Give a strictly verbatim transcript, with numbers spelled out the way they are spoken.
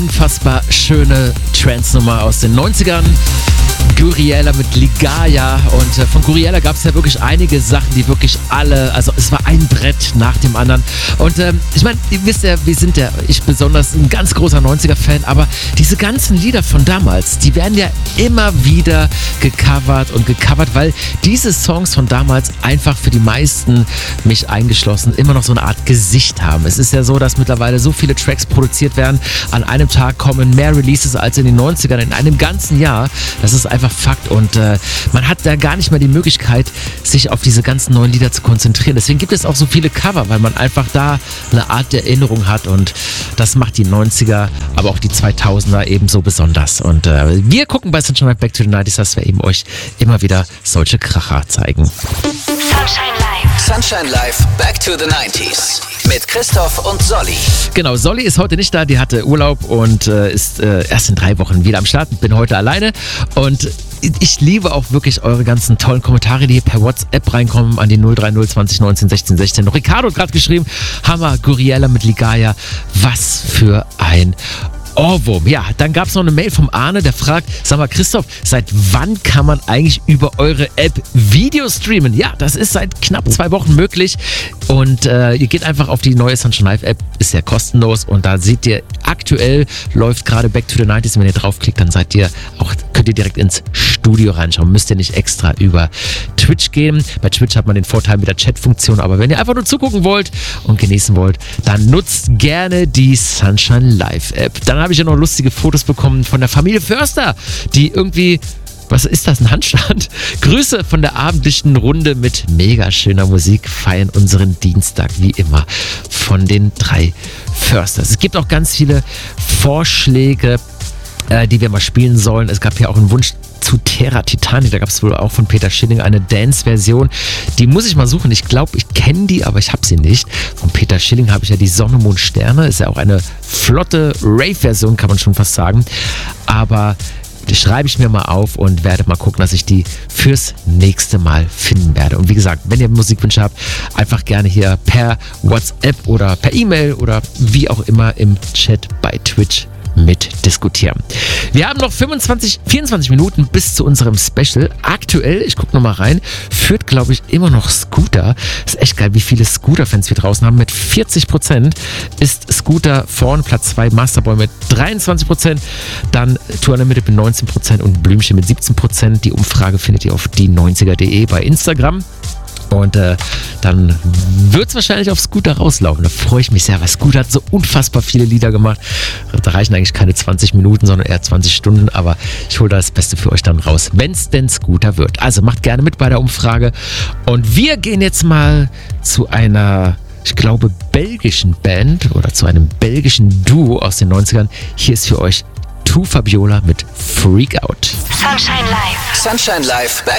unfassbar schöne Trance-Nummer aus den neunzigern. Gouryella mit Ligaya, und äh, von Gouryella gab es ja wirklich einige Sachen, die wirklich alle, also es war ein Brett nach dem anderen. Und ähm, ich meine, ihr wisst ja, wir sind ja, ich besonders ein ganz großer neunziger-Fan, aber diese ganzen Lieder von damals, die werden ja immer wieder gecovert und gecovert, weil diese Songs von damals einfach für die meisten, mich eingeschlossen, immer noch so eine Art Gesicht haben. Es ist ja so, dass mittlerweile so viele Tracks produziert werden, an einem Tag kommen mehr Releases als in den neunzigern, in einem ganzen Jahr. Das ist einfach Fakt, und äh, man hat da gar nicht mehr die Möglichkeit, sich auf diese ganzen neuen Lieder zu konzentrieren. Deswegen gibt es auch so viele Cover, weil man einfach da eine Art der Erinnerung hat, und das macht die neunziger, aber auch die zweitausender ebenso besonders. Und äh, wir gucken bei Sunshine Live Back to the nineties, dass wir eben euch immer wieder solche Kracher zeigen. Sunshine Live. Sunshine Live Back to the nineties mit Christoph und Solly. Genau, Solly ist heute nicht da, die hatte Urlaub und äh, ist äh, erst in drei Wochen wieder am Start. Bin heute alleine, und ich liebe auch wirklich eure ganzen tollen Kommentare, die hier per WhatsApp reinkommen an die null drei null zwanzig neunzehn sechzehn sechzehn. Ricardo hat gerade geschrieben, Hammer, Gouryella mit Ligaya, was für ein Ohrwurm. Ja, dann gab es noch eine Mail vom Arne, der fragt, sag mal Christoph, seit wann kann man eigentlich über eure App Video streamen? Ja, das ist seit knapp zwei Wochen möglich, und äh, ihr geht einfach auf die neue Sunshine Live App, ist ja kostenlos, und da seht ihr, aktuell läuft gerade Back to the nineties, und wenn ihr draufklickt, dann seid ihr auch, könnt ihr direkt ins Studio reinschauen, müsst ihr nicht extra über Twitch gehen. Bei Twitch hat man den Vorteil mit der Chat-Funktion, aber wenn ihr einfach nur zugucken wollt und genießen wollt, dann nutzt gerne die Sunshine Live App. Dann habe ich ja noch lustige Fotos bekommen von der Familie Förster, die irgendwie, was ist das, ein Handstand? Grüße von der abendlichen Runde mit mega schöner Musik, feiern unseren Dienstag wie immer von den drei Försters. Es gibt auch ganz viele Vorschläge, äh, die wir mal spielen sollen. Es gab ja auch einen Wunsch zu Terra Titanic, da gab es wohl auch von Peter Schilling eine Dance-Version. Die muss ich mal suchen. Ich glaube, ich kenne die, aber ich habe sie nicht. Von Peter Schilling habe ich ja die Sonne, Mond, Sterne. Ist ja auch eine flotte Rave-Version, kann man schon fast sagen. Aber die schreibe ich mir mal auf und werde mal gucken, dass ich die fürs nächste Mal finden werde. Und wie gesagt, wenn ihr Musikwünsche habt, einfach gerne hier per WhatsApp oder per E-Mail oder wie auch immer im Chat bei Twitch mitdiskutieren. Wir haben noch fünfundzwanzig, vierundzwanzig Minuten bis zu unserem Special. Aktuell, ich gucke nochmal rein, führt, glaube ich, immer noch Scooter. Das ist echt geil, wie viele Scooter-Fans wir draußen haben. Mit vierzig Prozent ist Scooter vorn, Platz zwei Masterboy mit dreiundzwanzig Prozent, dann Tour Unlimited mit neunzehn Prozent und Blümchen mit siebzehn Prozent. Die Umfrage findet ihr auf die neunziger punkt de bei Instagram. Und äh, dann wird es wahrscheinlich auf Scooter rauslaufen. Da freue ich mich sehr, weil Scooter hat so unfassbar viele Lieder gemacht. Da reichen eigentlich keine zwanzig Minuten, sondern eher zwanzig Stunden. Aber ich hole da das Beste für euch dann raus, wenn es denn Scooter wird. Also macht gerne mit bei der Umfrage. Und wir gehen jetzt mal zu einer, ich glaube, belgischen Band oder zu einem belgischen Duo aus den neunzigern. Hier ist für euch Tu Fabiola mit Freak Out. Sunshine Live. Sunshine Live.